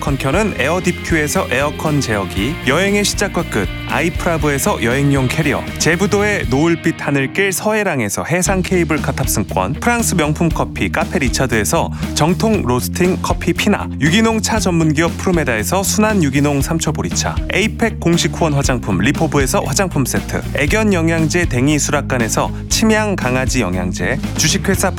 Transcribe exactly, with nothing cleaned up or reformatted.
에어컨 켜는 에어딥큐에서 에어컨 제어기, 여행의 시작과 끝 아이프라브에서 여행용 캐리어, 제부도의 노을빛 하늘길 서해랑에서 해상 케이블카 탑승권, 프랑스 명품 커피 카페 리처드에서 정통 로스팅 커피 피나, 유기농 차 전문기업 프로메다에서 순한 유기농 삼초보리차, 에이펙 공식 후원 화장품 리포브에서 화장품 세트, 애견 영양제 댕이 수락관에서 침향 강아지 영양제, 주식회사